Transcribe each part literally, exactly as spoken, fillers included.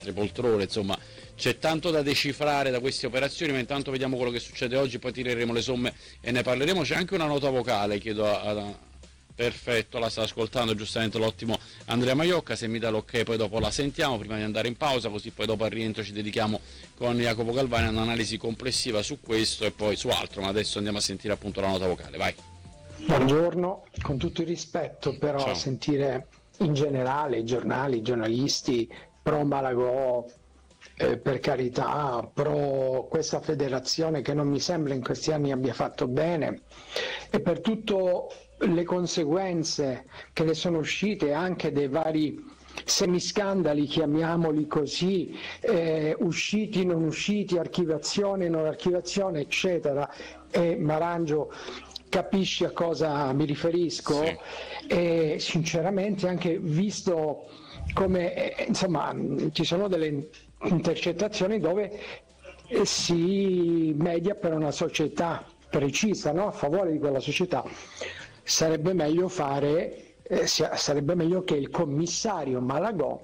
poltrone, insomma c'è tanto da decifrare da queste operazioni, ma intanto vediamo quello che succede oggi, poi tireremo le somme e ne parleremo. C'è anche una nota vocale, chiedo a, a perfetto, la sta ascoltando giustamente l'ottimo Andrea Maiocca, se mi dà l'ok poi dopo la sentiamo prima di andare in pausa, così poi dopo al rientro ci dedichiamo con Jacopo Galvani a un'analisi complessiva su questo e poi su altro, ma adesso andiamo a sentire appunto la nota vocale, vai. Buongiorno, con tutto il rispetto, però Ciao. Sentire in generale i giornali, i giornalisti pro Malagò, eh, per carità, pro questa federazione che non mi sembra in questi anni abbia fatto bene, e per tutte le conseguenze che ne sono uscite anche dei vari semiscandali, chiamiamoli così, eh, usciti, non usciti, archiviazione, non archiviazione, eccetera, e Marangio capisci a cosa mi riferisco, sì. E sinceramente anche visto come eh, insomma ci sono delle intercettazioni dove eh, si media per una società precisa, no? A favore di quella società, sarebbe meglio fare eh, sarebbe meglio che il commissario Malagò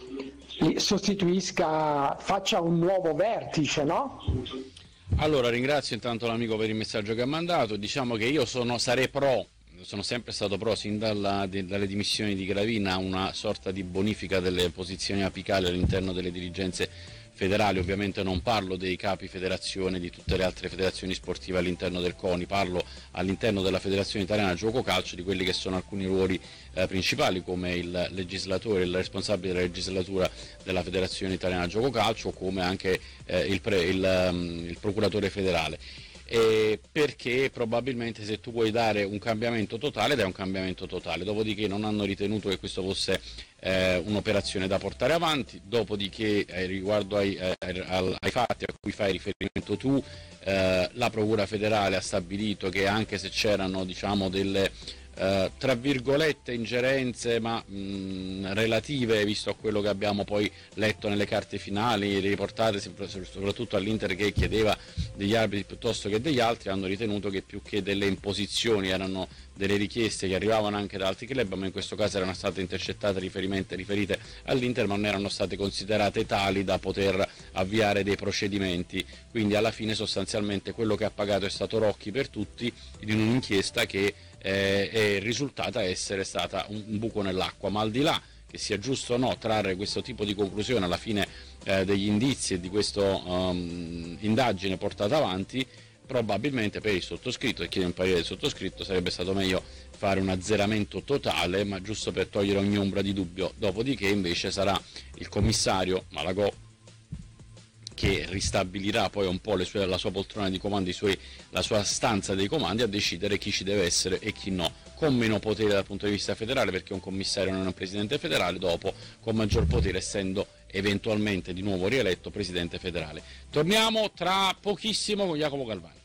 sostituisca, faccia un nuovo vertice, no? Allora ringrazio intanto l'amico per il messaggio che ha mandato, diciamo che io sono, sarei pro, sono sempre stato pro sin dalla, de, dalle dimissioni di Gravina, una sorta di bonifica delle posizioni apicali all'interno delle dirigenze federali. Ovviamente non parlo dei capi federazione di tutte le altre federazioni sportive all'interno del CONI, parlo all'interno della Federazione Italiana Gioco Calcio di quelli che sono alcuni ruoli eh, principali, come il legislatore, il responsabile della legislatura della Federazione Italiana Gioco Calcio, come anche eh, il, pre, il, um, il procuratore federale. Eh, perché probabilmente se tu vuoi dare un cambiamento totale dai un cambiamento totale, dopodiché non hanno ritenuto che questo fosse eh, un'operazione da portare avanti, dopodiché eh, riguardo ai, eh, ai fatti a cui fai riferimento tu, eh, la Procura federale ha stabilito che anche se c'erano diciamo delle Uh, tra virgolette ingerenze ma mh, relative, visto a quello che abbiamo poi letto nelle carte finali riportate soprattutto all'Inter che chiedeva degli arbitri piuttosto che degli altri, hanno ritenuto che più che delle imposizioni erano delle richieste che arrivavano anche da altri club, ma in questo caso erano state intercettate riferite all'Inter, ma non erano state considerate tali da poter avviare dei procedimenti. Quindi alla fine sostanzialmente quello che ha pagato è stato Rocchi per tutti in un'inchiesta che eh, è risultata essere stata un, un buco nell'acqua, ma al di là che sia giusto o no trarre questo tipo di conclusione alla fine eh, degli indizi e di questa um, indagine portata avanti, probabilmente per il sottoscritto e chiede un parere del sottoscritto sarebbe stato meglio fare un azzeramento totale, ma giusto per togliere ogni ombra di dubbio. Dopodiché invece sarà il commissario Malagò che ristabilirà poi un po' le sue, la sua poltrona di comando, i suoi, la sua stanza dei comandi, a decidere chi ci deve essere e chi no, con meno potere dal punto di vista federale, perché un commissario non è un presidente federale, dopo con maggior potere essendo eventualmente di nuovo rieletto presidente federale. Torniamo tra pochissimo con Jacopo Galvani.